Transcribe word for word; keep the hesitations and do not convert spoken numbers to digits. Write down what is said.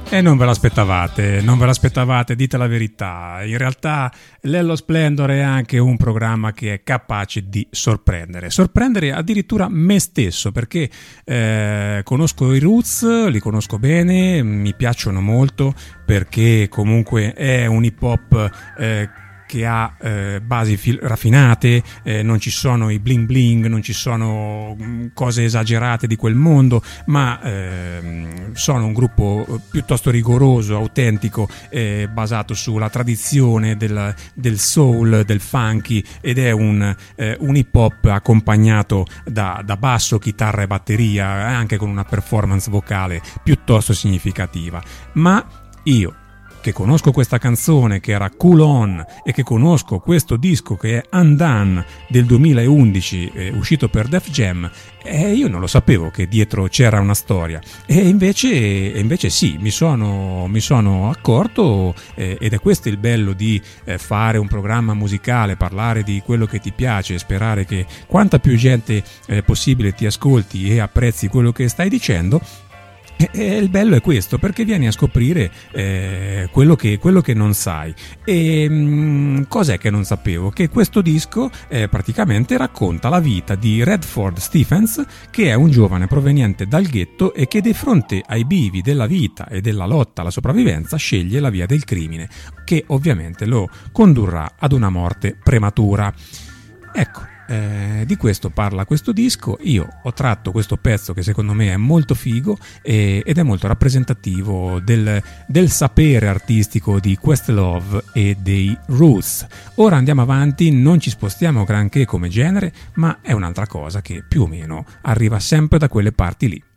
E non ve l'aspettavate, non ve l'aspettavate, dite la verità. In realtà Lello Splendor è anche un programma che è capace di sorprendere, sorprendere addirittura me stesso, perché eh, conosco i Roots, li conosco bene, mi piacciono molto, perché comunque è un hip hop eh, che ha eh, basi fil- raffinate, eh, non ci sono i bling bling, non ci sono mh, cose esagerate di quel mondo, ma eh, sono un gruppo piuttosto rigoroso, autentico, eh, basato sulla tradizione del, del soul, del funky, ed è un, eh, un hip hop accompagnato da, da basso, chitarra e batteria, anche con una performance vocale piuttosto significativa. Ma io, che conosco questa canzone che era Cool On e che conosco questo disco che è Undone del duemilaundici, eh, uscito per Def Jam, e io non lo sapevo che dietro c'era una storia, e invece, e invece sì, mi sono, mi sono accorto, eh, ed è questo il bello di eh, fare un programma musicale, parlare di quello che ti piace e sperare che quanta più gente eh, possibile ti ascolti e apprezzi quello che stai dicendo. E il bello è questo, perché vieni a scoprire eh, quello, che, quello che non sai. E mh, cos'è che non sapevo? Che questo disco eh, praticamente racconta la vita di Redford Stephens, che è un giovane proveniente dal ghetto e che di fronte ai bivi della vita e della lotta alla sopravvivenza sceglie la via del crimine, che ovviamente lo condurrà ad una morte prematura. Ecco. Eh, di questo parla questo disco. Io ho tratto questo pezzo che secondo me è molto figo e, ed è molto rappresentativo del, del sapere artistico di Questlove e dei Roots. Ora andiamo avanti, non ci spostiamo granché come genere, ma è un'altra cosa che più o meno arriva sempre da quelle parti lì.